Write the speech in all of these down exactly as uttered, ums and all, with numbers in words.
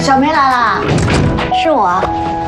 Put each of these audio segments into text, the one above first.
小梅来啦， 是我。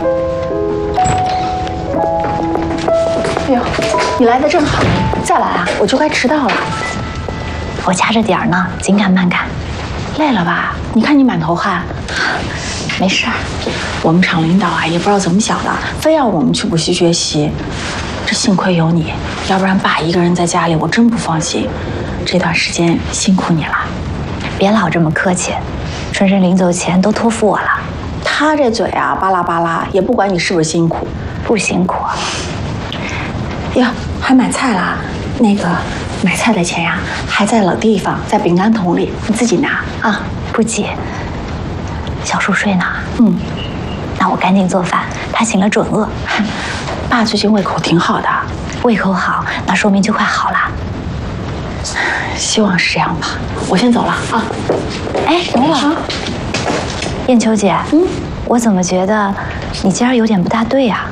哎呦，你来的正好，再来啊，我就快迟到了。 我掐着点儿呢，紧赶慢赶。 累了吧？你看你满头汗。没事儿，我们厂领导啊也不知道怎么想的，非要我们去补习学习。这幸亏有你，要不然爸一个人在家里，我真不放心。这段时间辛苦你了。 别老这么客气，春生临走前都托付我了。 他这嘴啊巴拉巴拉，也不管你是不是辛苦。 不辛苦。 哟，还买菜啦？那个买菜的钱呀，还在老地方，在饼干桶里，你自己拿啊。 不急。小树睡呢？ 嗯， 那我赶紧做饭，他醒了准饿。 爸最近胃口挺好的， 胃口好，那说明就快好了。 希望是这样吧。我先走了啊。 哎，等会儿。燕秋姐，嗯，我怎么觉得你今儿有点不大对呀？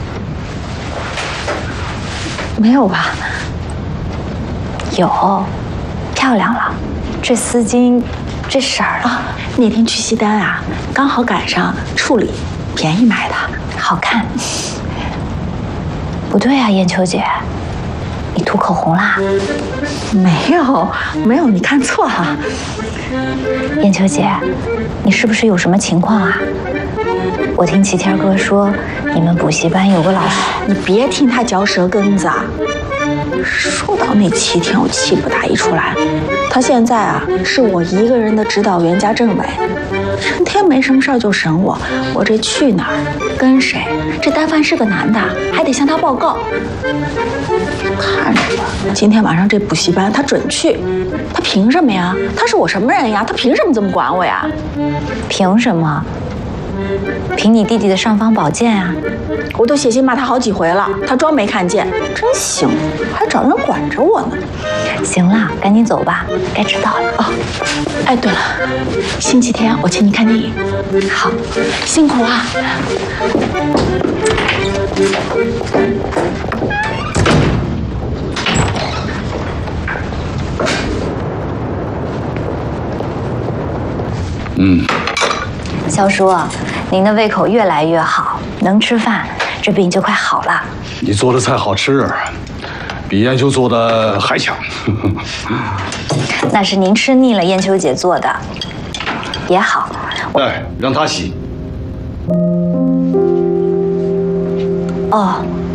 没有吧？ 有，漂亮了，这丝巾，这色儿啊，那天去西单啊，刚好赶上处理，便宜买的， 好看。不对啊，燕秋姐，你涂口红啦？ 没有，没有，你看错了。 燕秋姐，你是不是有什么情况啊？我听齐天哥说，你们补习班有个老师， 你别听他嚼舌根子啊。说到那齐天，我气不打一处来。他现在啊，是我一个人的指导员加政委，成天没什么事儿就审我，我这去哪儿跟谁？这单凡是个男的，还得向他报告。看着吧，今天晚上这补习班他准去，他凭什么呀？他是我什么人呀？他凭什么这么管我呀？ 凭什么？凭你弟弟的尚方宝剑啊！ 我都写信骂他好几回了，他装没看见，真行，还找人管着我呢。 行了，赶紧走吧，该迟到了。 哦，哎，对了，星期天我请你看电影。 好， 辛苦啊。 嗯， 小叔，您的胃口越来越好，能吃饭，这病就快好了。 你做的菜好吃，比燕秋做的还强。 那是您吃腻了燕秋姐做的，也好。 哎，让她洗。 哦。